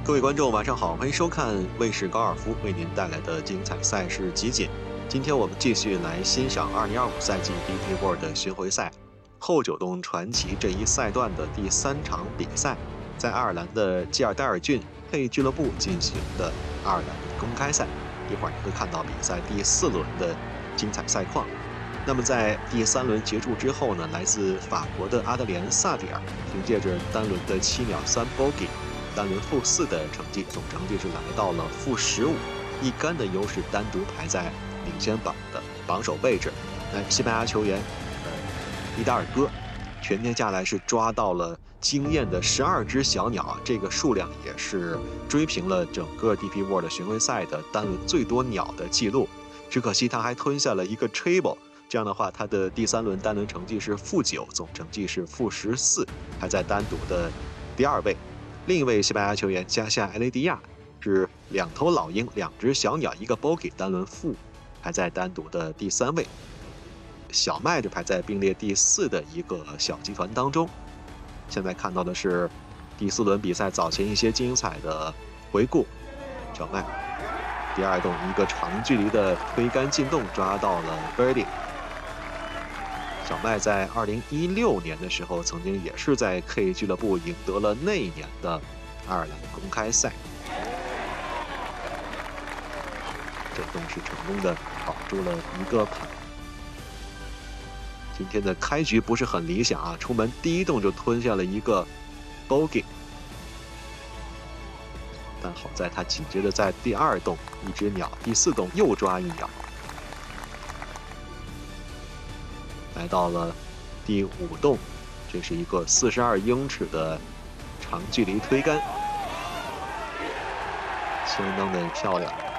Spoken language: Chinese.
各位观众，晚上好，欢迎收看卫视高尔夫为您带来的精彩赛事集锦。今天我们继续来欣赏2025赛季 DP World 的巡回赛后九洞传奇这一赛段的第3场比赛，在爱尔兰的基尔代尔郡佩俱乐部进行的爱尔兰公开赛。一会儿你会看到比赛第4轮的精彩赛况。那么在第3轮结束之后呢，来自法国的阿德里安·萨蒂尔凭借着单轮的7秒3 bogey， 单轮负4的成绩，总成绩是来到了负15，一杆的优势，单独排在领先榜的榜首位置。那西班牙球员伊达尔戈全天下来是抓到了惊艳的12只小鸟，这个数量也是追平了整个 DP World 巡回赛的单轮最多鸟的记录。只可惜他还吞下了一个 treble， 这样的话他的第3轮单轮成绩是负9，总成绩是负14，排在单独的第2位。另一位西班牙球员加西亚·埃雷迪亚是2头老鹰2只小鸟一个 bogey， 单轮负，排在单独的第3位。小麦就排在并列第4的一个小集团当中。现在看到的是第4轮比赛早前一些精彩的回顾。小麦第2洞一个长距离的推杆进洞抓到了 birdie。小麦在2016年的时候曾经也是在 K 俱乐部赢得了那一年的爱尔兰公开赛，这洞是成功的保住了一个盘。今天的开局不是很理想啊，出门第1洞就吞下了一个 bogey， 但好在他紧接着在第2洞一只鸟，第4洞又抓一鸟，来到了第5洞，这是一个42英尺的长距离推杆，相当的漂亮。